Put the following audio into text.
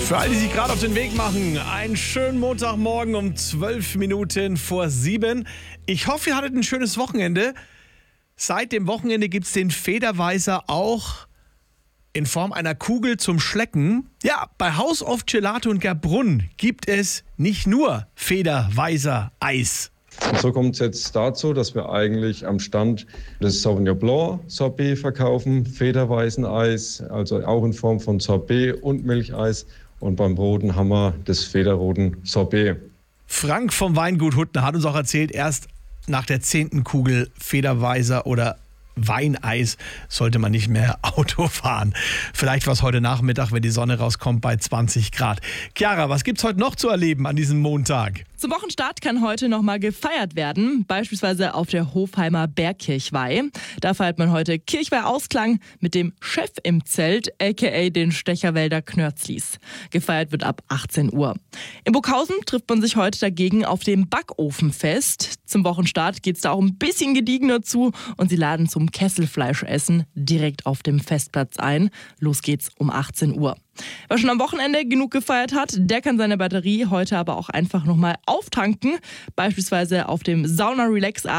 Für alle, die sich gerade auf den Weg machen, einen schönen Montagmorgen um 7:12. Ich hoffe, ihr hattet ein schönes Wochenende. Seit dem Wochenende gibt es den Federweiser auch in Form einer Kugel zum Schlecken. Ja, bei House of Gelato in Gerbrunn gibt es nicht nur Federweiser Eis. Und so kommt es jetzt dazu, dass wir eigentlich am Stand des Sauvignon Blanc Sorbet verkaufen, Federweiseneis, also auch in Form von Sorbet und Milcheis. Und beim Roten haben wir das Federroten Sorbet. Frank vom Weingut Huttner hat uns auch erzählt, erst nach der 10. Kugel Federweiser oder Weineis sollte man nicht mehr Auto fahren. Vielleicht was heute Nachmittag, wenn die Sonne rauskommt, bei 20 Grad. Chiara, was gibt's heute noch zu erleben an diesem Montag? Zum Wochenstart kann heute nochmal gefeiert werden, beispielsweise auf der Hofheimer Bergkirchweih. Da feiert man heute Kirchweih-Ausklang mit dem Chef im Zelt, aka den Stecherwälder Knörzlis. Gefeiert wird ab 18 Uhr. In Burghausen trifft man sich heute dagegen auf dem Backofenfest. Zum Wochenstart geht's da auch ein bisschen gediegener zu und sie laden zum Kesselfleischessen direkt auf dem Festplatz ein. Los geht's um 18 Uhr. Wer schon am Wochenende genug gefeiert hat, der kann seine Batterie heute aber auch einfach nochmal auftanken. Beispielsweise auf dem Sauna Relax